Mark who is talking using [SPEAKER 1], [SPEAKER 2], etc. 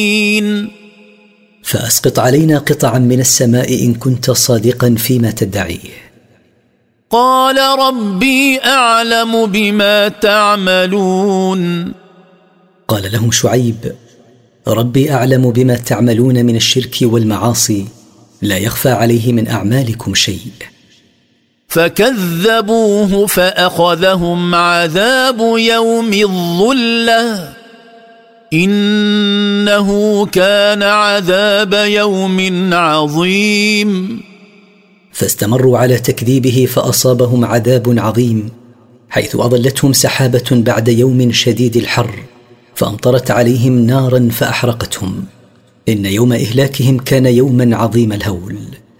[SPEAKER 1] فأسقط علينا قطعا من السماء إن كنت صادقا فيما تدعيه.
[SPEAKER 2] قال ربي أعلم بما تعملون.
[SPEAKER 1] قال لهم شعيب: ربي أعلم بما تعملون من الشرك والمعاصي، لا يخفى عليه من أعمالكم شيء.
[SPEAKER 2] فكذبوه فأخذهم عذاب يوم الظلة إنه كان عذاب يوم عظيم.
[SPEAKER 1] فاستمروا على تكذيبه فأصابهم عذاب عظيم، حيث أظلتهم سحابة بعد يوم شديد الحر، فأمطرت عليهم نارا فأحرقتهم. إن يوم إهلاكهم كان يوما عظيم الهول.